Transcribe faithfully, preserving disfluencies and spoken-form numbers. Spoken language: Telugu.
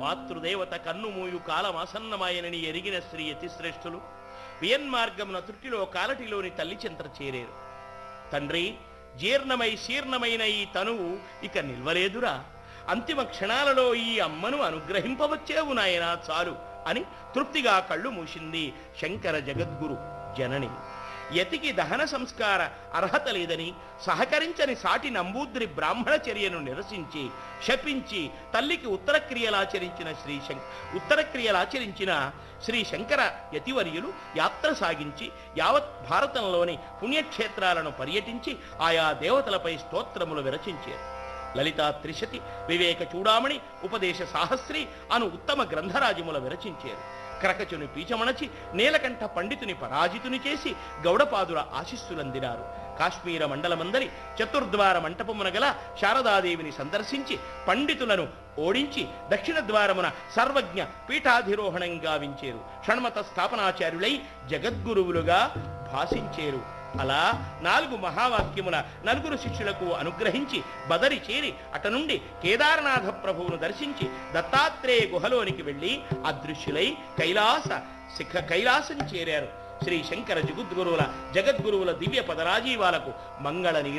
మాతృదేవత కన్నుమూయు కాలమాసన్నమాయనని ఎరిగిన శ్రీ యతిశ్రేష్ఠులు వియన్మార్గమున త్రుటిలో కాలటిలోని తల్లి చెంత చేరేరు. తండ్రి, జీర్ణమై శీర్ణమైన ఈ తనువు ఇక నిల్వలేదురా, అంతిమ క్షణాలలో ఈ అమ్మను అనుగ్రహింపవచ్చేవు నాయనా చాలు అని తృప్తిగా కళ్ళు మూసింది శంకర జగద్గురు జనని. యతికి దహన సంస్కార అర్హత లేదని సహకరించని సాటి నంబూద్రి బ్రాహ్మణ చర్యను నిరసించి శపించి తల్లికి ఉత్తరక్రియలాచరించిన శ్రీ శం ఉత్తరక్రియలాచరించిన శ్రీ శంకర యతివర్యులు యాత్ర సాగించి యావత్ భారతంలోని పుణ్యక్షేత్రాలను పర్యటించి ఆయా దేవతలపై స్తోత్రములు విరచించారు. లలితా త్రిశతి, వివేక చూడామణి, ఉపదేశ సాహస్రి అను ఉత్తమ గ్రంథరాజముల విరచించారు. క్రకచుని పీచమణచి నీలకంఠ పండితుని పరాజితుని చేసి గౌడపాదుల ఆశీస్సులందినారు. కాశ్మీర మండలమందరి చతుర్ద్వార మంటపమున గల శారదాదేవిని సందర్శించి పండితులను ఓడించి దక్షిణ ద్వారమున సర్వజ్ఞ పీఠాధిరోహణం గావించేరు. షణ్మత స్థాపనాచార్యులై జగద్గురువులుగా భాషించేరు. అలా నాలుగు మహావాక్యముల నలుగురు శిష్యులకు అనుగ్రహించి బదరి చేరి అట నుండి కేదారనాథ ప్రభువును దర్శించి దత్తాత్రేయ గుహలోనికి వెళ్లి అదృశ్యులై కైలాస శిఖ కైలాసం చేరారు. శ్రీ శంకర జగద్గురువుల జగద్గురువుల దివ్య పదరాజీవాలకు మంగళ